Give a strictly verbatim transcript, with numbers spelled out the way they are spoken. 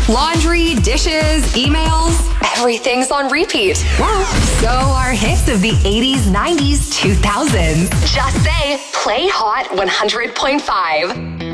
Laundry, dishes, emails, everything's on repeat. Well, so are hits of the eighties, nineties, two thousands. Just say, play Hot one hundred point five.